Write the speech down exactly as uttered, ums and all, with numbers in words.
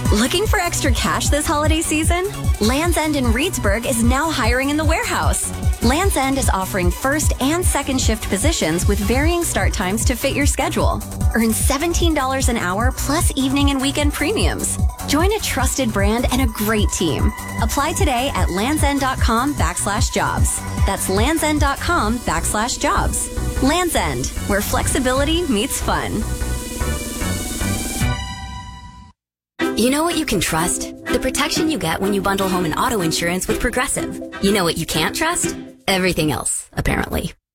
Looking for extra cash this holiday season? Land's End in Reedsburg is now hiring in the warehouse. Land's End is offering first and second shift positions with varying start times to fit your schedule. Earn seventeen dollars an hour plus evening and weekend premiums. Join a trusted brand and a great team. Apply today at landsend.com backslash jobs. That's landsend.com backslash jobs. Land's End, where flexibility meets fun. You know what you can trust? The protection you get when you bundle home and auto insurance with Progressive. You know what you can't trust? Everything else, apparently.